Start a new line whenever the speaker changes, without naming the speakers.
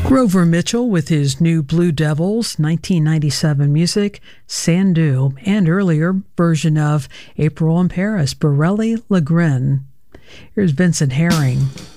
Grover Mitchell with his new Blue Devils 1997 music, Sandu, and earlier version of April in Paris, Borelli Lagrin. Here's Vincent Herring.